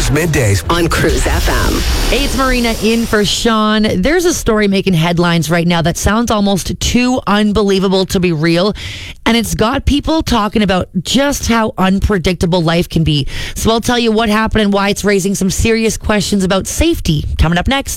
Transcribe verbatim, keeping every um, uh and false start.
Weekdays middays on Cruise F M. Hey, it's Marina in for Sean. There's a story making headlines right now that sounds almost too unbelievable to be real. And it's got people talking about just how unpredictable life can be. So I'll tell you what happened and why it's raising some serious questions about safety. Coming up next.